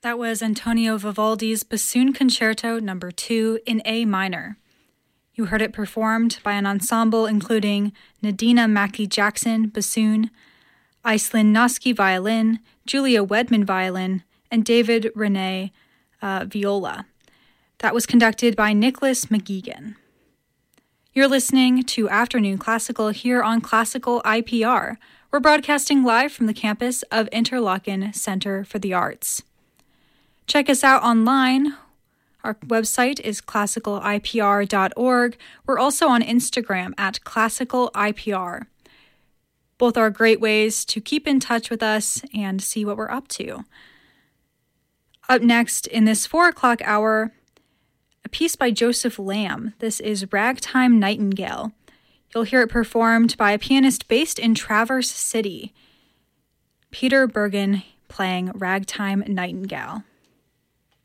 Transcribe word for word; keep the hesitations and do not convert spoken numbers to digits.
That was Antonio Vivaldi's Bassoon Concerto Number two in A minor. You heard it performed by an ensemble including Nadina Mackey-Jackson, bassoon, Iselin Noski, violin, Julia Wedman, violin, and David Rene, uh, viola. That was conducted by Nicholas McGeegan. You're listening to Afternoon Classical here on Classical I P R. We're broadcasting live from the campus of Interlochen Center for the Arts. Check us out online. Our website is classical I P R dot org. We're also on Instagram at classical I P R. Both are great ways to keep in touch with us and see what we're up to. Up next in this four o'clock hour, a piece by Joseph Lamb. This is Ragtime Nightingale. You'll hear it performed by a pianist based in Traverse City, Peter Bergen, playing Ragtime Nightingale.